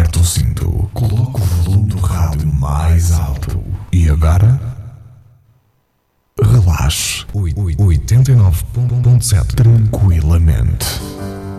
Aperta o cinto, coloca o volume do rádio mais alto. E agora? Relaxe. 89.7 tranquilamente.